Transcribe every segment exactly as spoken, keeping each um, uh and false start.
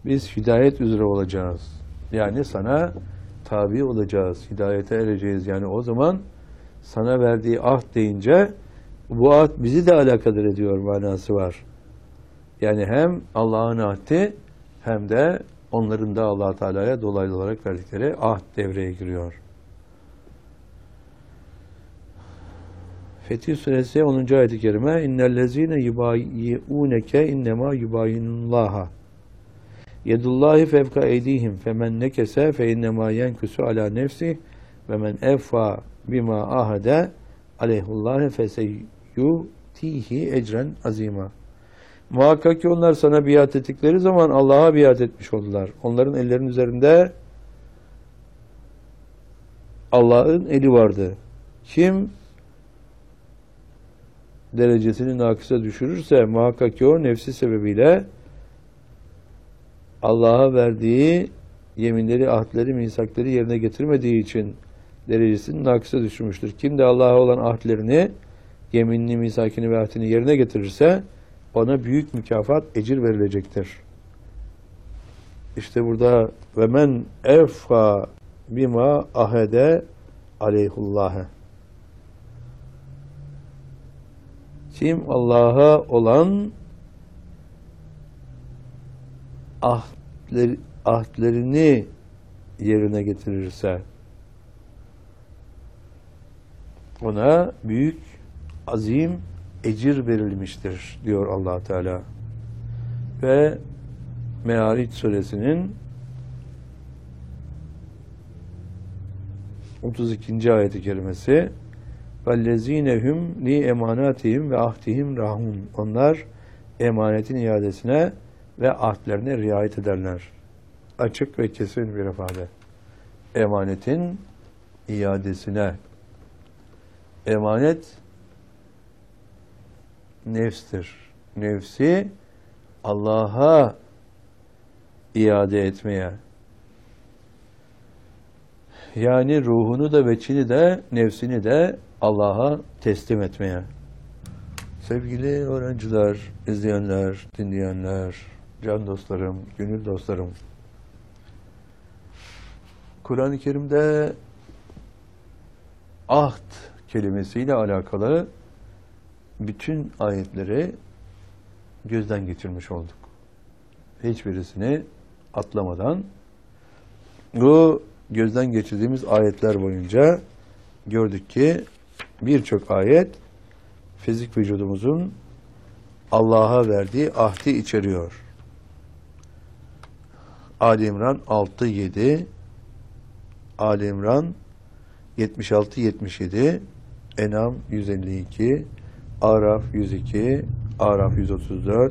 Biz hidayet üzere olacağız. Yani sana tabi olacağız. Hidayete ereceğiz. Yani o zaman sana verdiği ahd deyince bu ahd bizi de alakadar ediyor manası var. Yani hem Allah'ın ahdi hem de onların da Allah Teala'ya dolaylı olarak verdikleri ahd devreye giriyor. Fetih Suresi onuncu ayet-i kerime İnnellezîne yubayyi'ûneke innemâ yubayyinallâha yedullâhi fevka eydîhim femen nekese fe innemâ yenkusu alâ nefsih ve men evfâ bimâ ahade aleyhullâhe feseyyûtîhi ecren azîmâ. Muhakkak ki onlar sana biat ettikleri zaman Allah'a biat etmiş oldular. Onların ellerinin üzerinde Allah'ın eli vardı. Kim derecesini nakısa düşürürse muhakkak ki o nefsi sebebiyle Allah'a verdiği yeminleri, ahdleri, misakları yerine getirmediği için derecesini nakısa düşürmüştür. Kim de Allah'a olan ahdlerini, yeminini, misakini ve ahdini yerine getirirse ona büyük mükafat, ecir verilecektir. İşte burada ve men evfa bima ahede aleyhullâhe. Kim Allah'a olan ahdleri, ahdlerini yerine getirirse ona büyük, azim ecir verilmiştir diyor Allah Teala. Ve Me'aric suresinin otuz ikinci ayet-i kerimesi وَالَّذ۪ينَ هُمْ لِي اَمَانَاتِهِمْ ve ahdihim rahun. Onlar emanetin iadesine ve ahdlerine riayet ederler. Açık ve kesin bir ifade. Emanetin iadesine. Emanet nefstir. Nefsi Allah'a iade etmeye. Yani ruhunu da veçini de nefsini de Allah'a teslim etmeye. Sevgili öğrenciler, izleyenler, dinleyenler, can dostlarım, gönül dostlarım. Kur'an-ı Kerim'de ahd kelimesiyle alakalı bütün ayetleri gözden geçirmiş olduk. Hiçbirisini atlamadan bu gözden geçirdiğimiz ayetler boyunca gördük ki birçok ayet fizik vücudumuzun Allah'a verdiği ahdi içeriyor. Ali İmran altı yedi, Ali İmran yetmiş altı yetmiş yedi, En'am yüz elli iki, Araf yüz iki, Araf yüz otuz dört,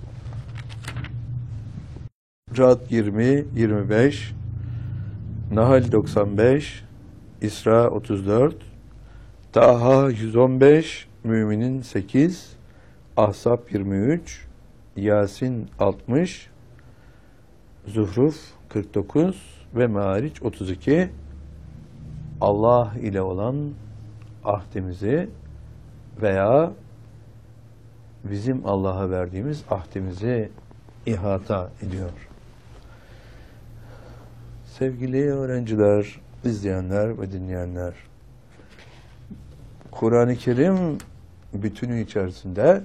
Ra'd yirmi yirmi beş, Nahl doksan beş, İsra otuz dört, Taha yüz on beş, Müminin sekiz, Ahzab yirmi üç, Yasin altmış, Zuhruf kırk dokuz ve Me'aric otuz iki Allah ile olan ahdimizi veya bizim Allah'a verdiğimiz ahdimizi ihata ediyor. Sevgili öğrenciler, izleyenler ve dinleyenler, Kur'an-ı Kerim bütünü içerisinde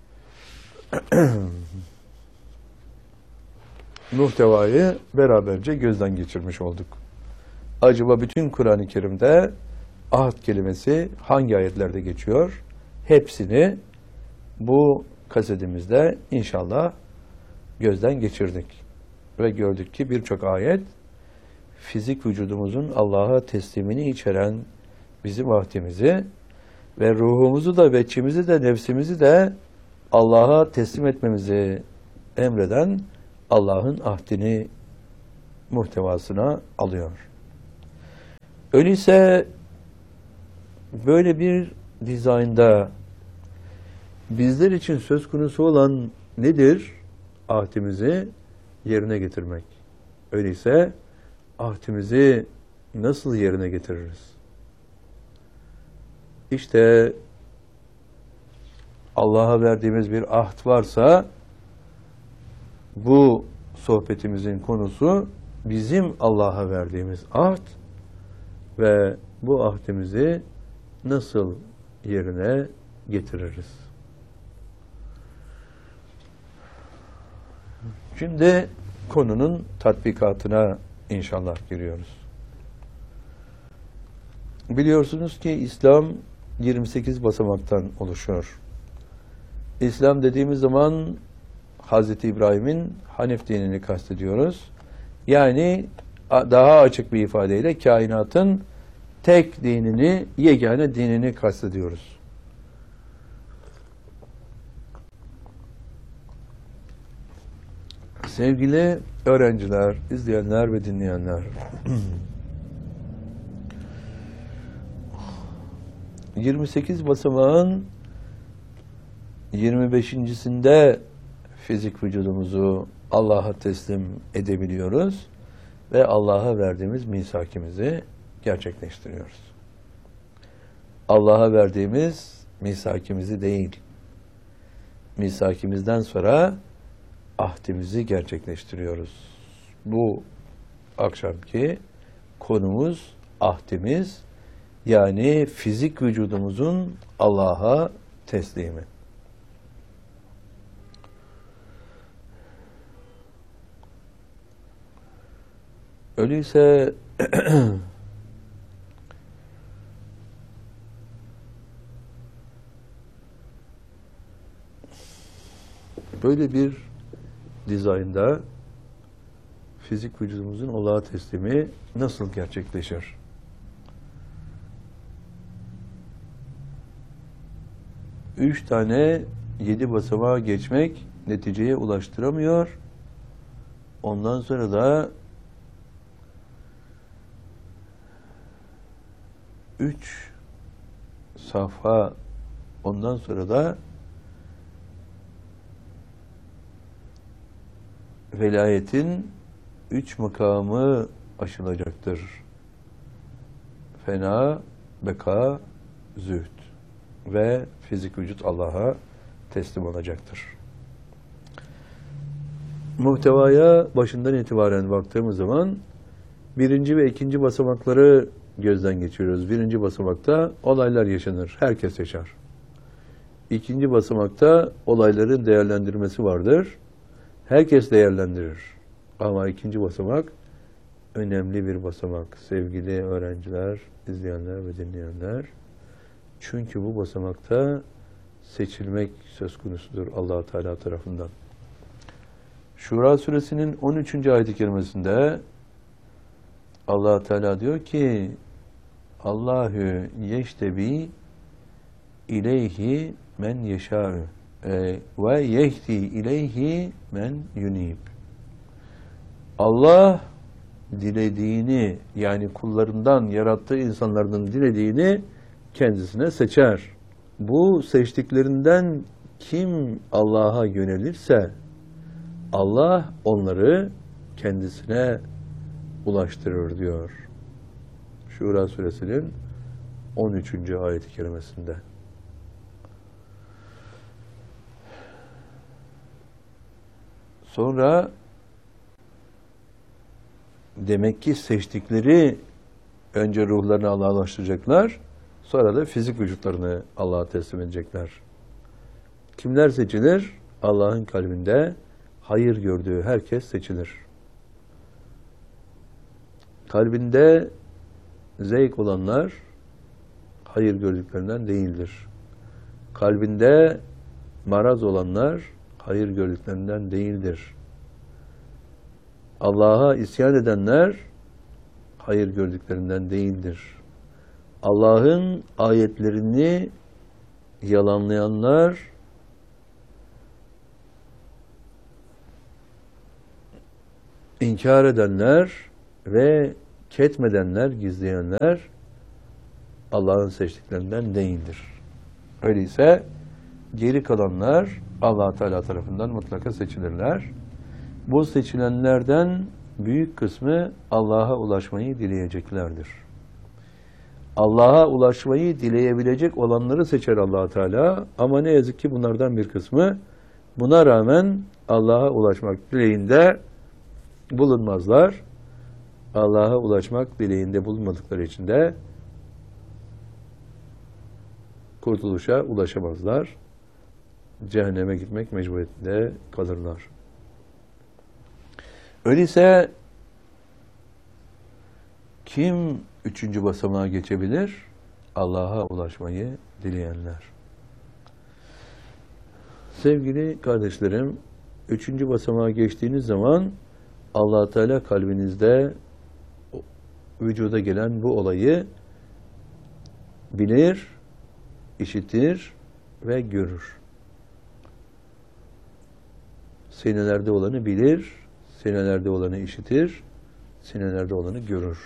muhtevayı beraberce gözden geçirmiş olduk. Acaba bütün Kur'an-ı Kerim'de ahd kelimesi hangi ayetlerde geçiyor? Hepsini bu kasetimizde inşallah gözden geçirdik. Ve gördük ki birçok ayet fizik vücudumuzun Allah'a teslimini içeren bizim ahdimizi ve ruhumuzu da, veçimizi de, nefsimizi de Allah'a teslim etmemizi emreden Allah'ın ahdini muhtevasına alıyor. Öyleyse böyle bir dizaynda bizler için söz konusu olan nedir? Ahdimizi yerine getirmek. Öyleyse ahdimizi nasıl yerine getiririz? İşte Allah'a verdiğimiz bir ahd varsa bu sohbetimizin konusu bizim Allah'a verdiğimiz ahd ve bu ahdimizi nasıl yerine getiririz? Şimdi konunun tatbikatına inşallah giriyoruz. Biliyorsunuz ki İslam yirmi sekiz basamaktan oluşuyor. İslam dediğimiz zaman Hazreti İbrahim'in Hanif dinini kastediyoruz. Yani daha açık bir ifadeyle kainatın tek dinini, yegane dinini kastediyoruz. Sevgili öğrenciler, izleyenler ve dinleyenler, yirmi sekiz basamağın yirmi beşincisinde fizik vücudumuzu Allah'a teslim edebiliyoruz ve Allah'a verdiğimiz misakimizi gerçekleştiriyoruz. Allah'a verdiğimiz misakimizi değil, misakimizden sonra ahdimizi gerçekleştiriyoruz. Bu akşamki konumuz ahdimiz, yani fizik vücudumuzun Allah'a teslimi. Öyleyse böyle bir dizaynda fizik vücudumuzun Allah'a teslimi nasıl gerçekleşir? Üç tane yedi basamağa geçmek neticeye ulaştıramıyor. Ondan sonra da üç safha, ondan sonra da velayetin üç makamı aşılacaktır. Fena, beka, zühd ve fizik vücut Allah'a teslim olacaktır. Muhtevaya başından itibaren baktığımız zaman birinci ve ikinci basamakları gözden geçiriyoruz. Birinci basamakta olaylar yaşanır. Herkes yaşar. İkinci basamakta olayların değerlendirmesi vardır. Herkes değerlendirir. Ama ikinci basamak önemli bir basamak. Sevgili öğrenciler, izleyenler ve dinleyenler. Çünkü bu basamakta seçilmek söz konusudur Allah Teala tarafından. Şura suresinin on üçüncü ayet-i kerimesinde Allah Teala diyor ki Allahu yeştebi ileyhi men yeşâ'ü ve yehdi ileyhi men yunib. Allah dilediğini, yani kullarından yarattığı insanlardan dilediğini kendisine seçer. Bu seçtiklerinden kim Allah'a yönelirse Allah onları kendisine ulaştırır diyor. Şura suresinin on üçüncü ayet-i kerimesinde. Sonra demek ki seçtikleri önce ruhlarını Allah'a ulaştıracaklar, sonra da fizik vücutlarını Allah'a teslim edecekler. Kimler seçilir? Allah'ın kalbinde hayır gördüğü herkes seçilir. Kalbinde zevk olanlar hayır gördüklerinden değildir. Kalbinde maraz olanlar hayır gördüklerinden değildir. Allah'a isyan edenler hayır gördüklerinden değildir. Allah'ın ayetlerini yalanlayanlar inkar edenler ve ketmedenler, gizleyenler Allah'ın seçtiklerinden değildir. Öyleyse geri kalanlar Allah Teala tarafından mutlaka seçilirler. Bu seçilenlerden büyük kısmı Allah'a ulaşmayı dileyeceklerdir. Allah'a ulaşmayı dileyebilecek olanları seçer Allah Teala, ama ne yazık ki bunlardan bir kısmı buna rağmen Allah'a ulaşmak dileğinde bulunmazlar. Allah'a ulaşmak dileğinde bulunmadıkları için de kurtuluşa ulaşamazlar. Cehenneme gitmek mecburiyetinde kalırlar. Öyleyse kim üçüncü basamağa geçebilir? Allah'a ulaşmayı dileyenler. Sevgili kardeşlerim, üçüncü basamağa geçtiğiniz zaman Allah Teala kalbinizde vücuda gelen bu olayı bilir, işitir ve görür. Sinelerde olanı bilir, sinelerde olanı işitir, sinelerde olanı görür.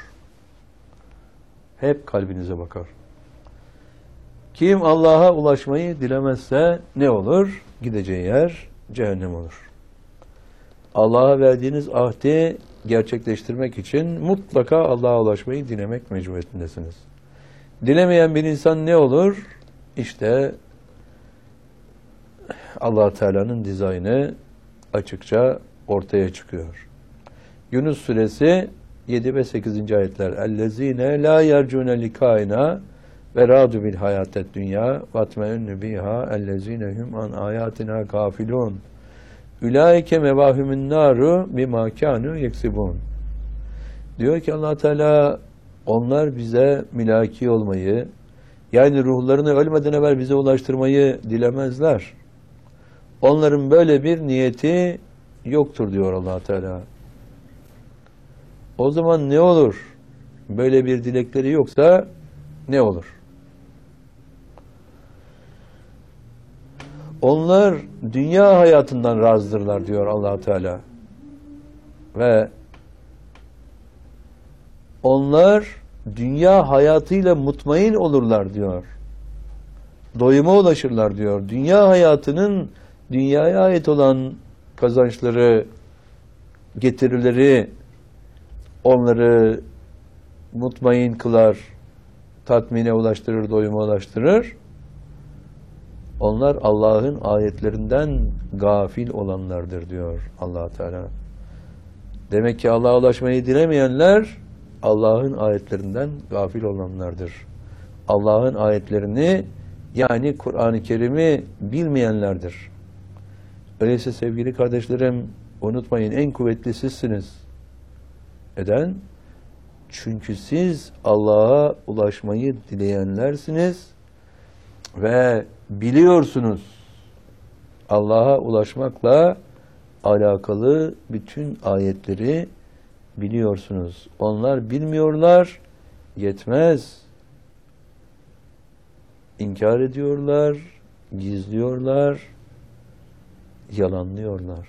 Hep kalbinize bakar. Kim Allah'a ulaşmayı dilemezse ne olur? Gideceği yer cehennem olur. Allah'a verdiğiniz ahdi gerçekleştirmek için mutlaka Allah'a ulaşmayı dilemek mecburiyetindesiniz. Dilemeyen bir insan ne olur? İşte Allah Teala'nın dizaynı açıkça ortaya çıkıyor. Yunus suresi yedi ve sekizinci ayetler. Ellezine la yercune likaina ve radu bil hayatet dünya vatme'ünne biha ellezine hum an ayatina gafilun. Ulaike mevahumun naru bima kanu yeksibun. Diyor ki Allah Teala, onlar bize mülaki olmayı, yani ruhlarını ölmeden evvel bize ulaştırmayı dilemezler. Onların böyle bir niyeti yoktur diyor Allah Teala. O zaman ne olur? Böyle bir dilekleri yoksa ne olur? Onlar dünya hayatından razıdırlar diyor Allah Teala. Ve onlar dünya hayatıyla mutmain olurlar diyor. Doyuma ulaşırlar diyor. Dünya hayatının dünyaya ait olan kazançları, getirileri onları mutmain kılar, tatmine ulaştırır, doyuma ulaştırır. Onlar Allah'ın ayetlerinden gafil olanlardır diyor Allah Teala. Demek ki Allah'a ulaşmayı dilemeyenler Allah'ın ayetlerinden gafil olanlardır. Allah'ın ayetlerini, yani Kur'an-ı Kerim'i bilmeyenlerdir. Öyleyse sevgili kardeşlerim, unutmayın, en kuvvetli sizsiniz. Neden? Çünkü siz Allah'a ulaşmayı dileyenlersiniz ve biliyorsunuz. Allah'a ulaşmakla alakalı bütün ayetleri biliyorsunuz. Onlar bilmiyorlar, yetmez. İnkar ediyorlar, gizliyorlar, yalanlıyorlar.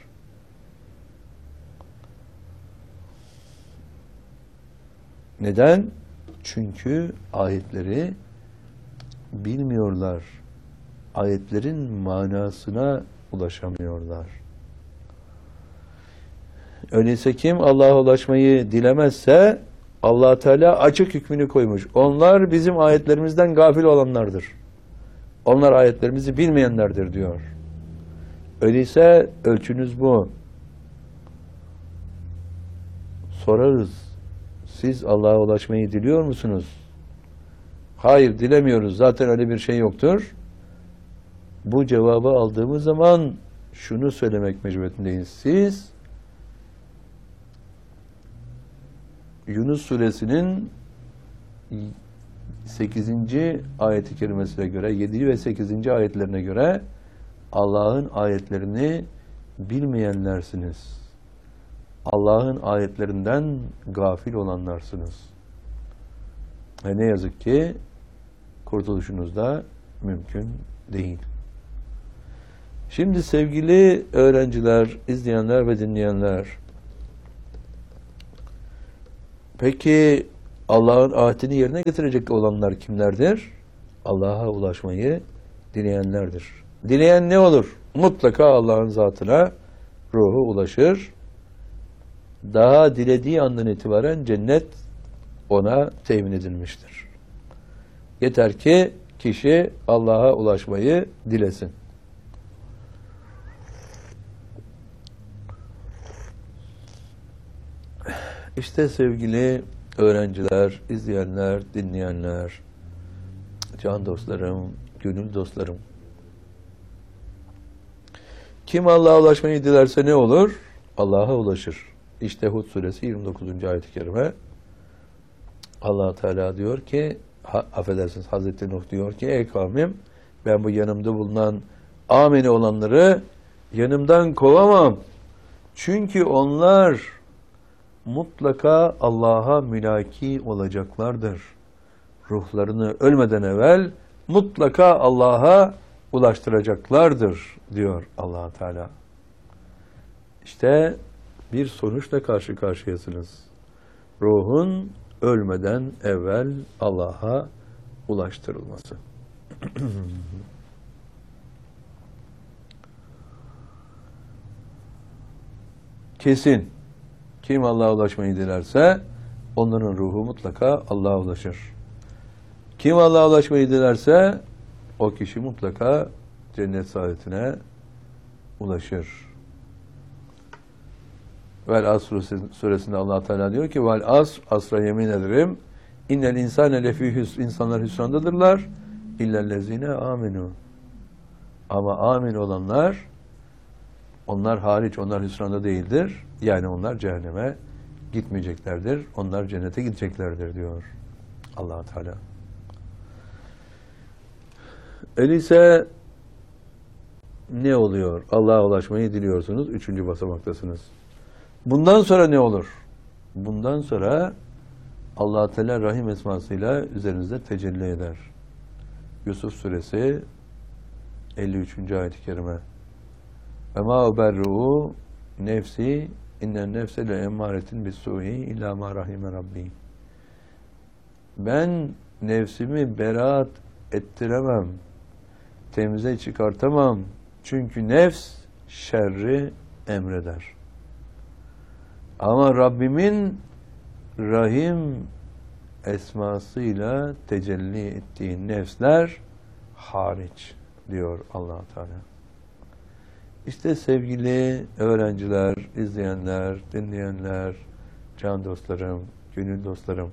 Neden? Çünkü ayetleri bilmiyorlar. Ayetlerin manasına ulaşamıyorlar. Öyleyse kim Allah'a ulaşmayı dilemezse Allah Teala açık hükmünü koymuş. Onlar bizim ayetlerimizden gafil olanlardır. Onlar ayetlerimizi bilmeyenlerdir diyor. Öyleyse ölçünüz bu. Sorarız. Siz Allah'a ulaşmayı diliyor musunuz? Hayır, dilemiyoruz. Zaten öyle bir şey yoktur. Bu cevabı aldığımız zaman şunu söylemek mecburiyetindeyiz. Siz Yunus suresinin sekizinci ayeti kerimesine göre, yedi ve sekizinci ayetlerine göre Allah'ın ayetlerini bilmeyenlersiniz. Allah'ın ayetlerinden gafil olanlarsınız. Ve ne yazık ki kurtuluşunuz da mümkün değil. Şimdi sevgili öğrenciler, izleyenler ve dinleyenler, peki Allah'ın ahdini yerine getirecek olanlar kimlerdir? Allah'a ulaşmayı dileyenlerdir. Dileyen ne olur? Mutlaka Allah'ın zatına ruhu ulaşır. Daha dilediği andan itibaren cennet ona temin edilmiştir. Yeter ki kişi Allah'a ulaşmayı dilesin. İşte sevgili öğrenciler, izleyenler, dinleyenler, can dostlarım, gönül dostlarım. Kim Allah'a ulaşmayı dilerse ne olur? Allah'a ulaşır. İşte Hud suresi yirmi dokuzuncu ayet-i kerime. Allah Teala diyor ki, ha, affedersiniz Hazreti Nuh diyor ki, ey kavmim, ben bu yanımda bulunan ameni olanları yanımdan kovamam. Çünkü onlar mutlaka Allah'a mülaki olacaklardır. Ruhlarını ölmeden evvel mutlaka Allah'a ulaştıracaklardır diyor Allah Teala. İşte bir sonuçla karşı karşıyasınız. Ruhun ölmeden evvel Allah'a ulaştırılması. Kesin. Kim Allah'a ulaşmayı dilerse onların ruhu mutlaka Allah'a ulaşır. Kim Allah'a ulaşmayı dilerse o kişi mutlaka cennet saadetine ulaşır. Vel Asr suresinde Allah Teala diyor ki vel asr, asra yemin ederim innel insane lefî hüsr, insanlar hüsrandadırlar illellezine amenu. Ama amin olanlar, onlar hariç, onlar hüsranda değildir. Yani onlar cehenneme gitmeyeceklerdir. Onlar cennete gideceklerdir diyor Allah Teala. Öyleyse ne oluyor? Allah'a ulaşmayı diliyorsunuz. Üçüncü basamaktasınız. Bundan sonra ne olur? Bundan sonra Allah Teala Rahim esmasıyla üzerinizde tecelli eder. Yusuf suresi elli üçüncü ayet-i kerime. Ve ma uberru nefsi innen nefse le emmaretin bis-su'i illa ma rahime rabbi. Ben nefsimi beraat ettiremem. Temize çıkartamam. Çünkü nefs şerri emreder. Ama Rabbimin Rahim esmasıyla tecelli ettiği nefsler hariç diyor Allah Teala. İşte sevgili öğrenciler, izleyenler, dinleyenler, can dostlarım, gönül dostlarım.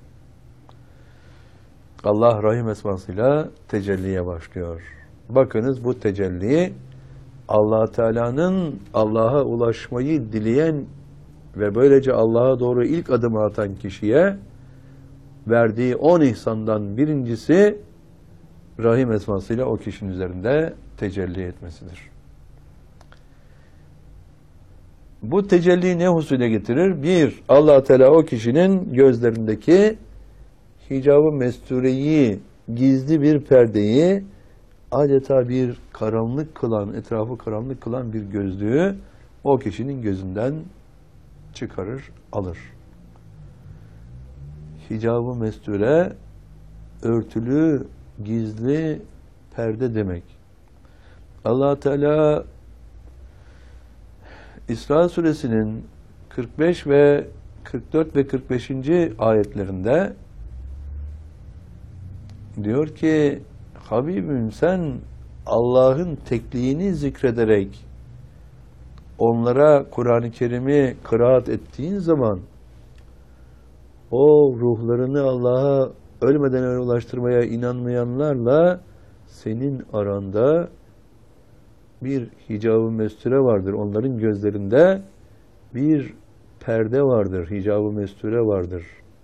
Allah Rahim esmasıyla tecelliye başlıyor. Bakınız bu tecelli Allah Teala'nın Allah'a ulaşmayı dileyen ve böylece Allah'a doğru ilk adımı atan kişiye verdiği on ihsandan birincisi Rahim esmasıyla o kişinin üzerinde tecelli etmesidir. Bu tecelli ne husule getirir? Bir, Allah Teala o kişinin gözlerindeki hicab-ı mestureyi, gizli bir perdeyi adeta bir karanlık kılan, etrafı karanlık kılan bir gözlüğü o kişinin gözünden çıkarır, alır. Hicab-ı mesture, örtülü, gizli perde demek. Allah Teala İsra suresinin kırk beş ve kırk dört ve kırk beşinci ayetlerinde diyor ki Habibim sen Allah'ın tekliğini zikrederek onlara Kur'an-ı Kerim'i kıraat ettiğin zaman o ruhlarını Allah'a ölmeden önce ulaştırmaya inanmayanlarla senin aranda bir hicab-ı mesture vardır. Onların gözlerinde bir perde vardır. Hicab-ı mesture vardır.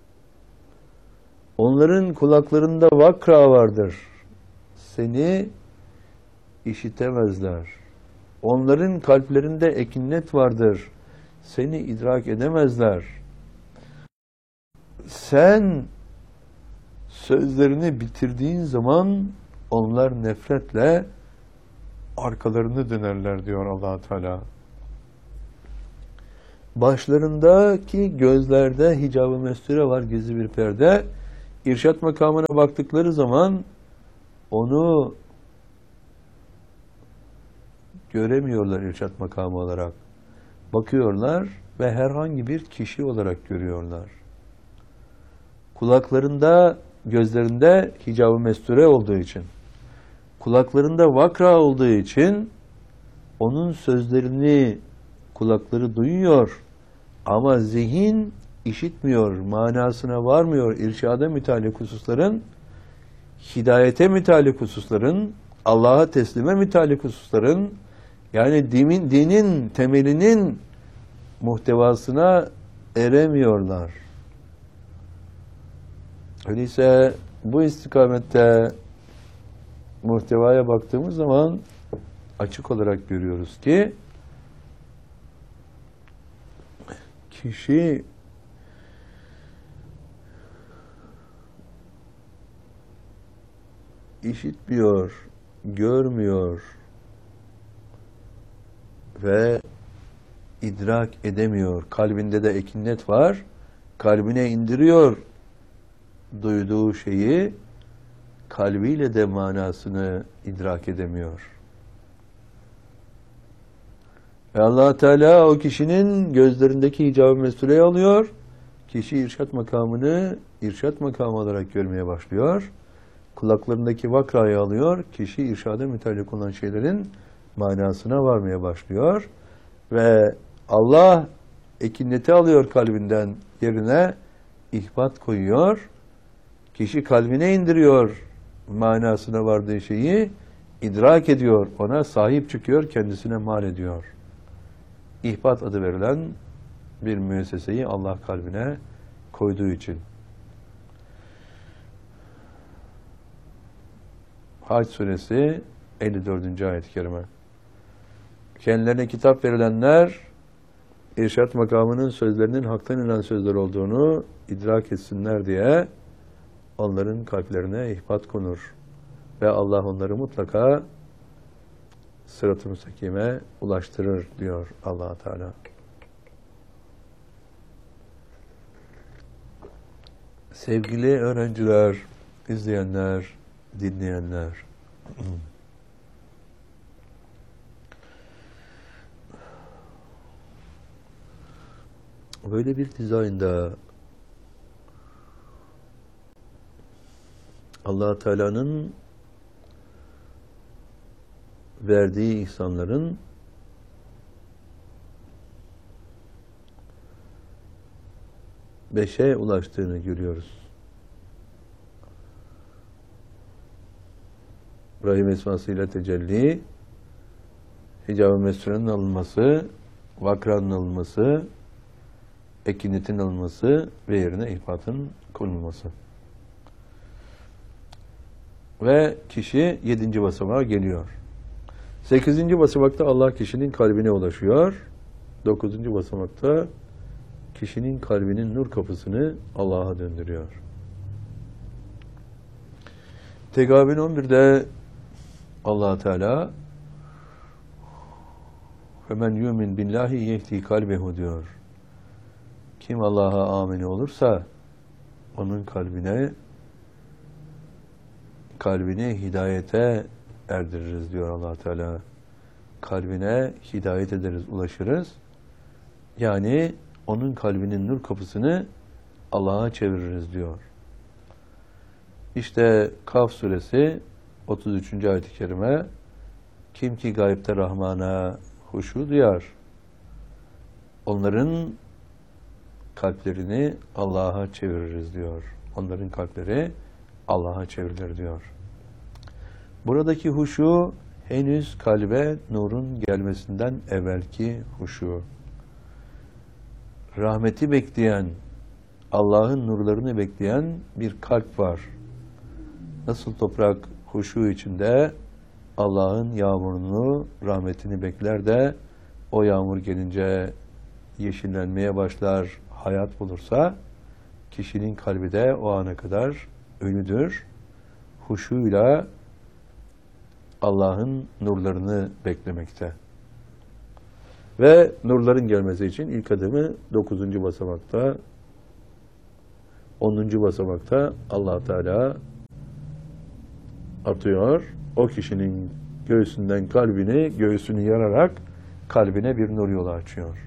Onların kulaklarında vakra vardır. Seni işitemezler. Onların kalplerinde ekinnet vardır. Seni idrak edemezler. Sen sözlerini bitirdiğin zaman onlar nefretle arkalarını dönerler diyor Allah Teala. Başlarındaki gözlerde hicab-ı mesture var, gizli bir perde. İrşat makamına baktıkları zaman onu göremiyorlar irşat makamı olarak. Bakıyorlar ve herhangi bir kişi olarak görüyorlar. Kulaklarında, gözlerinde hicab-ı mesture olduğu için, kulaklarında vakra olduğu için onun sözlerini kulakları duyuyor ama zihin işitmiyor, manasına varmıyor, irşada mütalik hususların, hidayete mütalik hususların, Allah'a teslime mütalik hususların, yani dinin, dinin temelinin muhtevasına eremiyorlar. Öyleyse bu istikamette muhtevaya baktığımız zaman açık olarak görüyoruz ki kişi işitmiyor, görmüyor ve idrak edemiyor. Kalbinde de ekinnet var. Kalbine indiriyor duyduğu şeyi, kalbiyle de manasını idrak edemiyor. Ve Allah Teala o kişinin gözlerindeki hicab-ı mesuleyi alıyor. Kişi irşat makamını irşat makamı olarak görmeye başlıyor. Kulaklarındaki vakrayı alıyor. Kişi irşada müteallik olan şeylerin manasına varmaya başlıyor. Ve Allah ekinneti alıyor kalbinden, yerine ihbat koyuyor. Kişi kalbine indiriyor manasına vardığı şeyi, idrak ediyor, ona sahip çıkıyor, kendisine mal ediyor. İhbat adı verilen bir müesseseyi Allah kalbine koyduğu için. Hac suresi elli dördüncü ayet-i kerime. Kendilerine kitap verilenler irşat makamının sözlerinin haktan inen sözler olduğunu idrak etsinler diye onların kalplerine ihbat konur. Ve Allah onları mutlaka sırat-ı müstakime ulaştırır diyor Allah Teala. Sevgili öğrenciler, izleyenler, dinleyenler. Böyle bir dizaynda Allah Teala'nın verdiği ihsanların beşe ulaştığını görüyoruz. İbrahim esmasıyla tecelli, hicab-ı mesru'nun alınması, vakranın alınması, ekinitin alınması ve yerine ihbatın konulması. Ve kişi yedinci basamağa geliyor. Sekizinci basamakta Allah kişinin kalbine ulaşıyor. Dokuzuncu basamakta kişinin kalbinin nur kapısını Allah'a döndürüyor. Tegabün on birde Allah Teala "Femen yu'min billahi yehdi kalbehu" diyor. Kim Allah'a amin olursa onun kalbine kalbini hidayete erdiririz diyor Allah Teala. Kalbine hidayet ederiz, ulaşırız. Yani onun kalbinin nur kapısını Allah'a çeviririz diyor. İşte Kaf suresi otuz üçüncü ayet-i kerime, kim ki gaybte Rahman'a huşu duyar, onların kalplerini Allah'a çeviririz diyor. Onların kalpleri Allah'a çevrilir diyor. Buradaki huşu henüz kalbe nurun gelmesinden evvelki huşu. Rahmeti bekleyen, Allah'ın nurlarını bekleyen bir kalp var. Nasıl toprak huşu içinde Allah'ın yağmurunu, rahmetini bekler de o yağmur gelince yeşillenmeye başlar, hayat bulursa, kişinin kalbi de o ana kadar ölüdür. Huşuyla Allah'ın nurlarını beklemekte. Ve nurların gelmesi için ilk adımı dokuzuncu basamakta, onuncu basamakta Allah Teala atıyor. O kişinin göğsünden kalbini, göğsünü yararak kalbine bir nur yolu açıyor.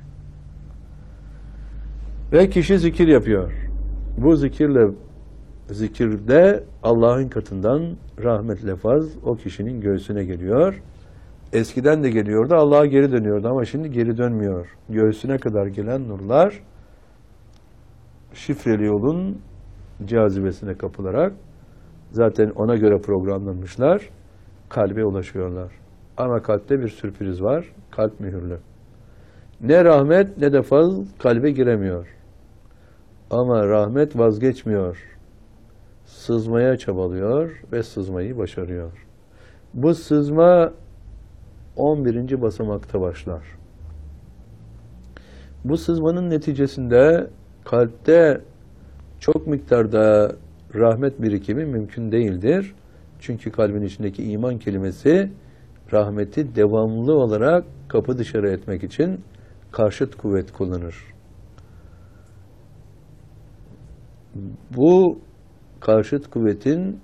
Ve kişi zikir yapıyor. Bu zikirle zikirde Allah'ın katından rahmet lefaz o kişinin göğsüne geliyor. Eskiden de geliyordu, Allah'a geri dönüyordu ama şimdi geri dönmüyor. Göğsüne kadar gelen nurlar şifreli yolun cazibesine kapılarak zaten ona göre programlanmışlar, kalbe ulaşıyorlar. Ama kalpte bir sürpriz var, kalp mühürlü. Ne rahmet ne de fazl kalbe giremiyor. Ama rahmet vazgeçmiyor. Sızmaya çabalıyor ve sızmayı başarıyor. Bu sızma on birinci basamakta başlar. Bu sızmanın neticesinde kalpte çok miktarda rahmet birikimi mümkün değildir. Çünkü kalbin içindeki iman kelimesi rahmeti devamlı olarak kapı dışarı etmek için karşıt kuvvet kullanır. Bu karşıt kuvvetin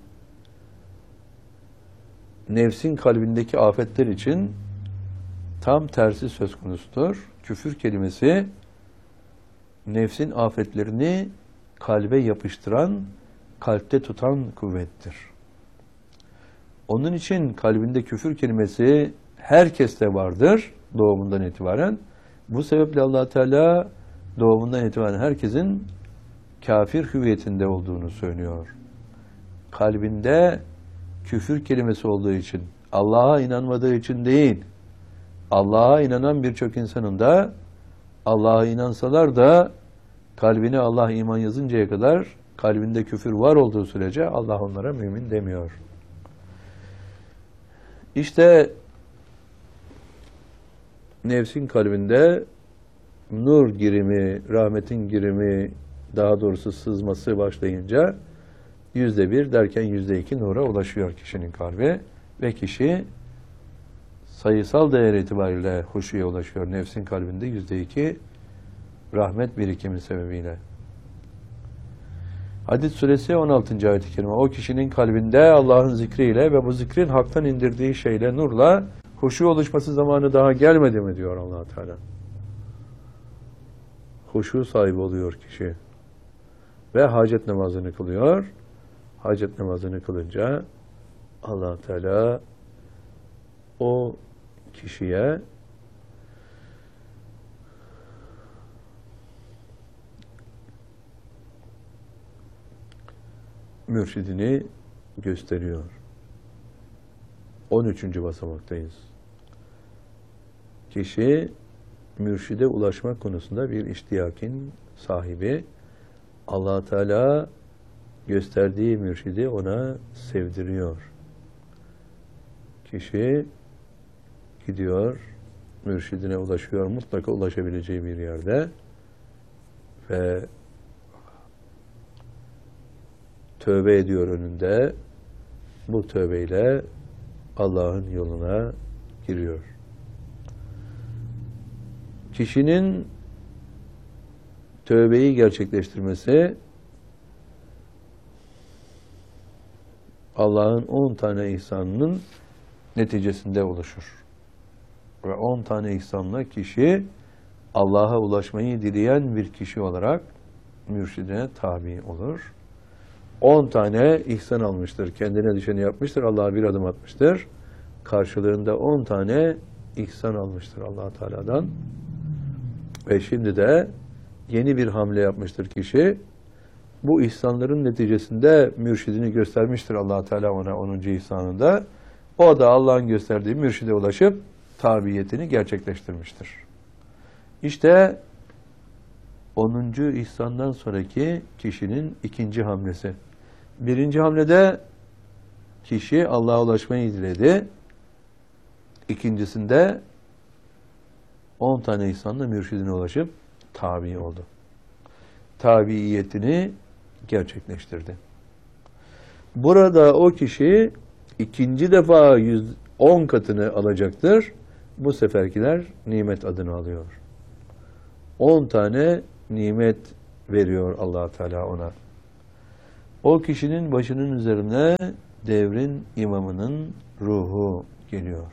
nefsin kalbindeki afetler için tam tersi söz konusudur. Küfür kelimesi nefsin afetlerini kalbe yapıştıran, kalpte tutan kuvvettir. Onun için kalbinde küfür kelimesi herkeste vardır doğumundan itibaren. Bu sebeple Allah Teala doğumundan itibaren herkesin kafir hüviyetinde olduğunu söylüyor. Kalbinde küfür kelimesi olduğu için, Allah'a inanmadığı için değil, Allah'a inanan birçok insanın da Allah'a inansalar da kalbine Allah iman yazıncaya kadar kalbinde küfür var olduğu sürece Allah onlara mümin demiyor. İşte nefsin kalbinde nur girimi, rahmetin girimi, daha doğrusu sızması başlayınca yüzde bir derken yüzde iki nura ulaşıyor kişinin kalbi ve kişi sayısal değer itibariyle huşuya ulaşıyor. Nefsin kalbinde yüzde iki rahmet birikimi sebebiyle. Hadid suresi on altıncı ayet-i kerime. O kişinin kalbinde Allah'ın zikriyle ve bu zikrin haktan indirdiği şeyle, nurla huşu oluşması zamanı daha gelmedi mi diyor Allah Teala. Huşu sahibi oluyor kişi. Ve hacet namazını kılıyor. Hacet namazını kılınca Allah Teala o kişiye mürşidini gösteriyor. on üçüncü basamaktayız. Kişi mürşide ulaşmak konusunda bir iştiyakin sahibi. Allah Teala gösterdiği mürşidi ona sevdiriyor. Kişi gidiyor, mürşidine ulaşıyor, mutlaka ulaşabileceği bir yerde ve tövbe ediyor önünde. Bu tövbeyle Allah'ın yoluna giriyor. Kişinin tövbeyi gerçekleştirmesi Allah'ın on tane ihsanının neticesinde oluşur. Ve on tane ihsanla kişi Allah'a ulaşmayı dileyen bir kişi olarak mürşidine tabi olur. on tane ihsan almıştır. Kendine düşeni yapmıştır. Allah'a bir adım atmıştır. Karşılığında on tane ihsan almıştır Allah Teala'dan. Ve şimdi de yeni bir hamle yapmıştır kişi. Bu ihsanların neticesinde mürşidini göstermiştir Allah Teala ona onuncu ihsanında. O da Allah'ın gösterdiği mürşide ulaşıp tabiyetini gerçekleştirmiştir. İşte onuncu ihsandan sonraki kişinin ikinci hamlesi. Birinci hamlede kişi Allah'a ulaşmayı diledi. İkincisinde on tane ihsanla mürşidine ulaşıp tabi oldu. Tabiiyetini gerçekleştirdi. Burada o kişi ikinci defa yüz on katını alacaktır. Bu seferkiler nimet adını alıyor. on tane nimet veriyor Allah Teala ona. O kişinin başının üzerine devrin imamının ruhu geliyor.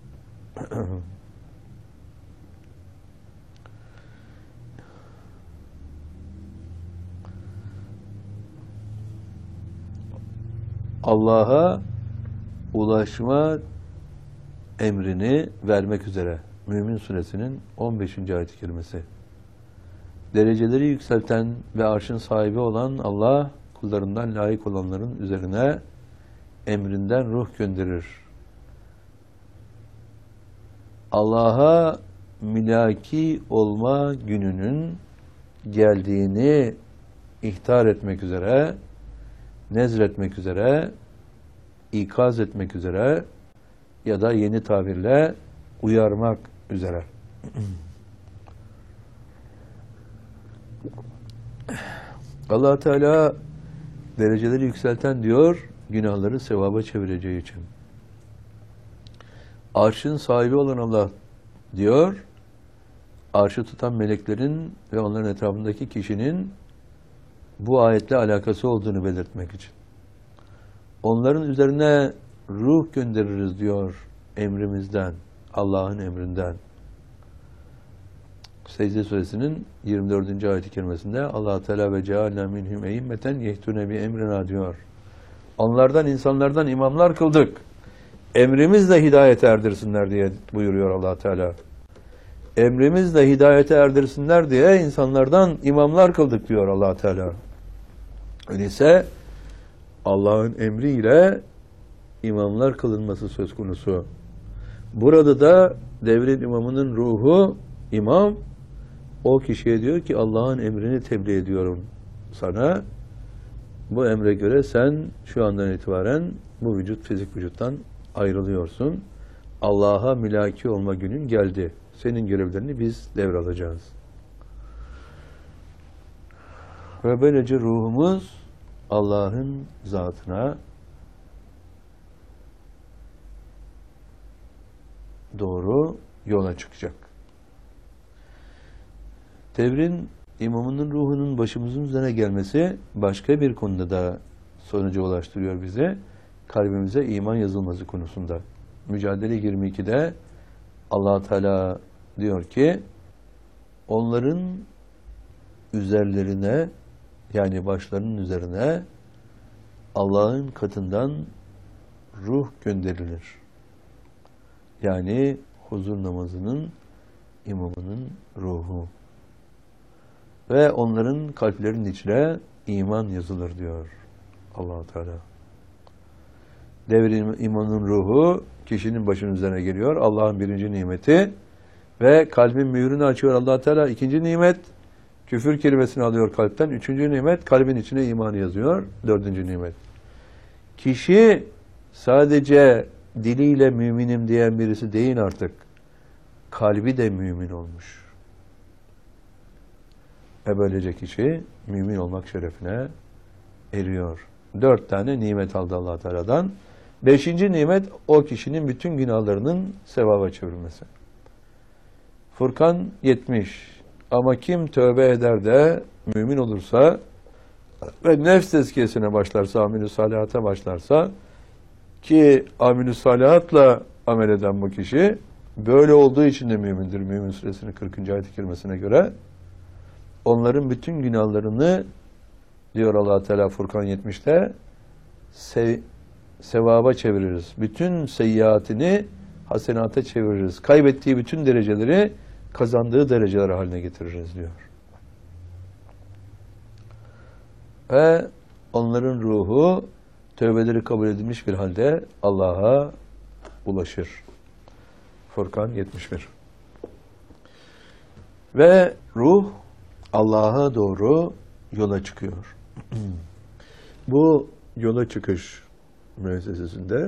Allah'a ulaşma emrini vermek üzere. Mümin Suresinin on beşinci ayet-i kerimesi. Dereceleri yükselten ve arşın sahibi olan Allah, kullarından layık olanların üzerine emrinden ruh gönderir. Allah'a mülaki olma gününün geldiğini ihtar etmek üzere, nezretmek üzere, ikaz etmek üzere ya da yeni tabirle uyarmak üzere. Allah Teala dereceleri yükselten diyor, günahları sevaba çevireceği için. Arşın sahibi olan Allah diyor, arşı tutan meleklerin ve onların etrafındaki kişinin bu ayetle alakası olduğunu belirtmek için. Onların üzerine ruh göndeririz diyor emrimizden, Allah'ın emrinden. Secde Suresinin yirmi dördüncü ayet-i kerimesinde Allah Teala ve cealna minhum eimmeten yehtune bi emrina diyor. Onlardan, insanlardan imamlar kıldık. Emrimizle hidayete erdirsinler diye buyuruyor Allah Teala. Emrimizle hidayete erdirsinler diye insanlardan imamlar kıldık diyor Allah Teala. Öyleyse Allah'ın emriyle imamlar kılınması söz konusu. Burada da devrin imamının ruhu imam, o kişiye diyor ki Allah'ın emrini tebliğ ediyorum sana. Bu emre göre sen şu andan itibaren bu vücut, fizik vücuttan ayrılıyorsun. Allah'a mülaki olma günün geldi. Senin görevlerini biz devralacağız. Ve böylece ruhumuz Allah'ın zatına doğru yola çıkacak. Devrin imamının ruhunun başımızın üzerine gelmesi başka bir konuda da sonuca ulaştırıyor bize. Kalbimize iman yazılması konusunda. Mücadele yirmi ikide Allah Teala diyor ki onların üzerlerine, yani başlarının üzerine Allah'ın katından ruh gönderilir. Yani huzur namazının imamının ruhu. Ve onların kalplerinin içine iman yazılır diyor Allah Teala. Devrin imanın ruhu kişinin başının üzerine geliyor. Allah'ın birinci nimeti ve kalbin mührünü açıyor Allah Teala. İkinci nimet küfür kelimesini alıyor kalpten. Üçüncü nimet kalbin içine iman yazıyor. Dördüncü nimet. Kişi sadece diliyle müminim diyen birisi değil artık. Kalbi de mümin olmuş. Ve böylece kişi mümin olmak şerefine eriyor. Dört tane nimet aldı Allah Teala'dan. Beşinci nimet o kişinin bütün günahlarının sevaba çevrilmesi. Furkan yetmiş. Ama kim tövbe eder de mümin olursa ve nefs tezkiyesine başlarsa, amel-i salihata başlarsa, ki amel-i salihatla amel eden bu kişi böyle olduğu için de mümindir. Mümin Suresinin kırkıncı ayet-i kerimesine göre onların bütün günahlarını diyor Allah Teala Furkan yetmişte sev, sevaba çeviririz. Bütün seyyiatini hasenata çeviririz. Kaybettiği bütün dereceleri kazandığı dereceler haline getiririz diyor. Ve onların ruhu tövbeleri kabul edilmiş bir halde Allah'a ulaşır. Furkan yetmiş bir. Ve ruh Allah'a doğru yola çıkıyor. Bu yola çıkış müessesesinde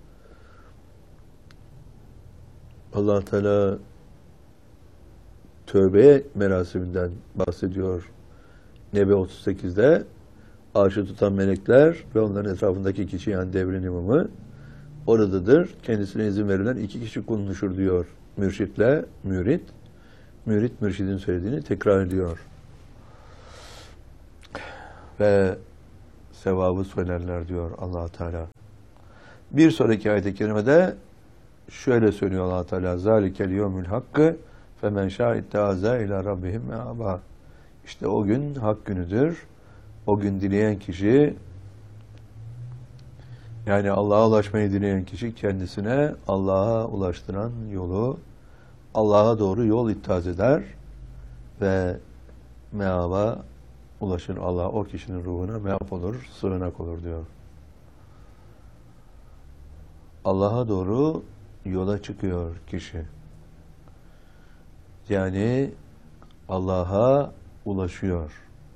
Allah Teala tövbe merasiminden bahsediyor. Nebe otuz sekizde arşı tutan melekler ve onların etrafındaki kişi, yani devrin imamı oradadır. Kendisine izin verilen iki kişi konuşur diyor mürşitle mürit. Mürit mürşidin söylediğini tekrar ediyor. Ve sevabı söylerler diyor Allah Teala. Bir sonraki ayet-i kerimede şöyle söylüyor Allah Teala: "Zalikel yevmül hakkı femen şâ ittehâzâ ilâ rabbihim me'âbâ." İşte o gün hak günüdür. O gün dileyen kişi, yani Allah'a ulaşmayı dileyen kişi kendisine Allah'a ulaştıran yolu, Allah'a doğru yol ittihaz eder ve meaba ulaşır. Allah o kişinin ruhuna meap olur, sığınak olur diyor. Allah'a doğru yola çıkıyor kişi. Yani Allah'a ulaşıyor.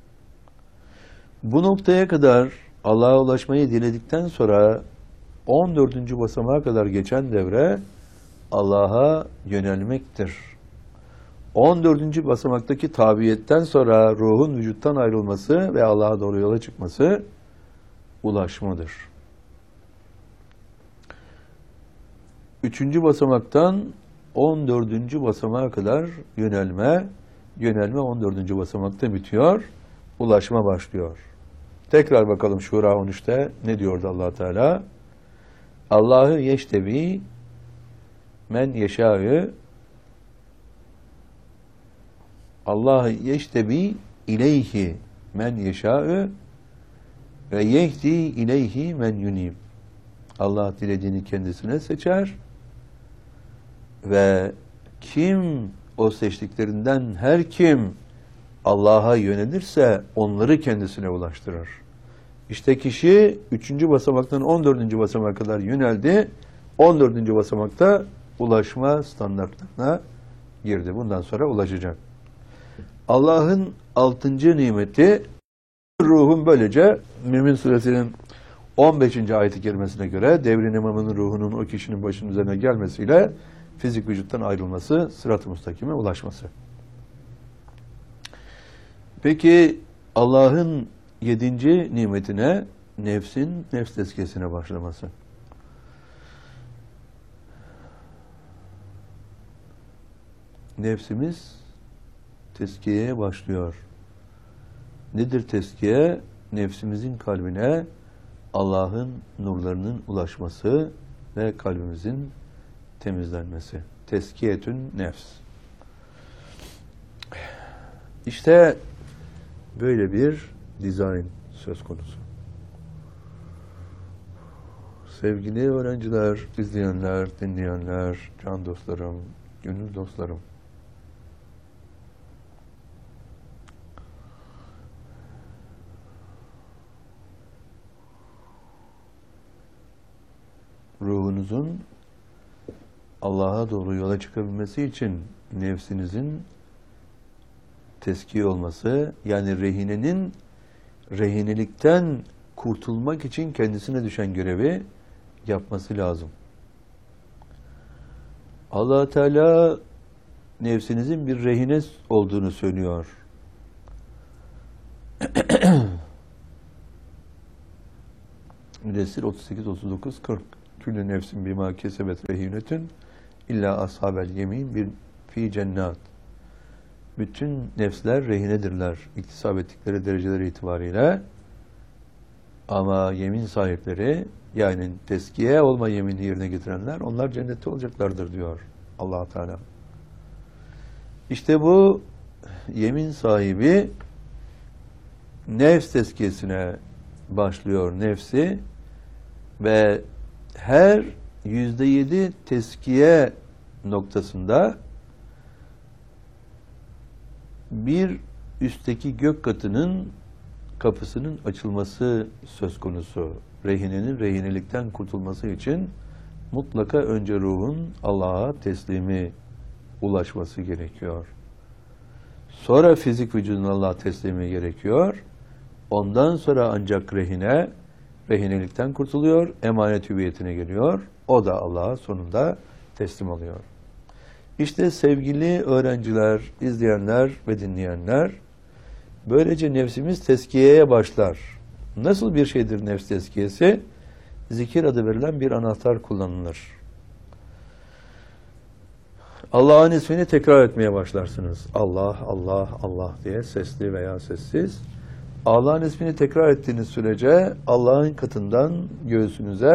Bu noktaya kadar Allah'a ulaşmayı diledikten sonra on dördüncü basamağa kadar geçen devre Allah'a yönelmektir. on dördüncü basamaktaki tabiyetten sonra ruhun vücuttan ayrılması ve Allah'a doğru yola çıkması ulaşmadır. Üçüncü basamaktan on dördüncü basamağa kadar yönelme, yönelme on dördüncü basamakta bitiyor, ulaşma başlıyor. Tekrar bakalım Şura on üçte ne diyordu Allah Teala? Allah'ı yeştebi men yeşâ'ı Allah'ı yeştebi ileyhi men yeşâ'ı ve yehdi ileyhi men yunib. Allah dilediğini kendisine seçer ve kim o seçtiklerinden her kim Allah'a yönelirse onları kendisine ulaştırır. İşte kişi üçüncü basamaktan on dördüncü basamağa kadar yöneldi. on dördüncü basamakta ulaşma standartlarına girdi. Bundan sonra ulaşacak. Allah'ın altıncı nimeti ruhun böylece Mümin Suresinin on beşinci ayet-i kerimesine göre devrin imamının ruhunun o kişinin başının üzerine gelmesiyle fizik vücuttan ayrılması, sırat-ı müstakime ulaşması. Peki Allah'ın yedinci nimetine nefsin nefs tezkiyesine başlaması. Nefsimiz tezkiyeye başlıyor. Nedir tezkiye? Nefsimizin kalbine Allah'ın nurlarının ulaşması ve kalbimizin temizlenmesi. Tezkiyetün nefs. İşte böyle bir dizayn söz konusu. Sevgili öğrenciler, izleyenler, dinleyenler, can dostlarım, gönül dostlarım. Ruhunuzun Allah'a doğru yola çıkabilmesi için nefsinizin tezkiye olması, yani rehinenin rehinelikten kurtulmak için kendisine düşen görevi yapması lazım. Allah Teala nefsinizin bir rehine olduğunu söylüyor. Müddessir otuz sekiz, otuz dokuz, kırk. Küllü nefsin bima kesebet rehinetün illa ashabel yemin bir fi cennat. Bütün nefsler rehinedirler iktisap ettikleri dereceleri itibariyle. Ama yemin sahipleri, yani teskiye olma yemini yerine getirenler, onlar cennette olacaklardır diyor Allah Teala. İşte bu yemin sahibi nefs tezkiyesine başlıyor nefsi ve her yüzde yedi teskiye noktasında bir üstteki gök katının kapısının açılması söz konusu. Rehinenin rehinelikten kurtulması için mutlaka önce ruhun Allah'a teslimi ulaşması gerekiyor. Sonra fizik vücudun Allah'a teslimi gerekiyor. Ondan sonra ancak rehine rehinelikten kurtuluyor, emanet hüviyetine geliyor. O da Allah'a sonunda teslim oluyor. İşte sevgili öğrenciler, izleyenler ve dinleyenler, böylece nefsimiz tezkiyeye başlar. Nasıl bir şeydir nefs tezkiyesi? Zikir adı verilen bir anahtar kullanılır. Allah'ın ismini tekrar etmeye başlarsınız. Allah, Allah, Allah diye sesli veya sessiz. Allah'ın ismini tekrar ettiğiniz sürece Allah'ın katından göğsünüze